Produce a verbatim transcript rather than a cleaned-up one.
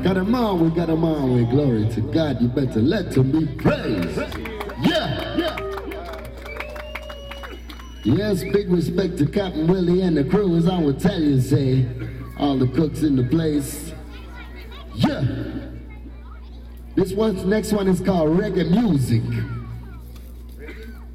Got him on, we got him on, we glory to God. You better let him be praised. Yeah, yeah. Yes, big respect to Captain Willie and the crew, as I would tell you, say, all the cooks in the place. Yeah. This one, next one is called Reggae Music.